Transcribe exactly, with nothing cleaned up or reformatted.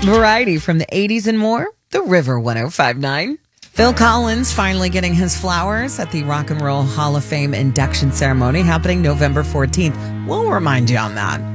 Variety from the eighties and more, The River one oh five point nine. Phil Collins finally getting his flowers at the Rock and Roll Hall of Fame induction ceremony happening November fourteenth. We'll remind you on that.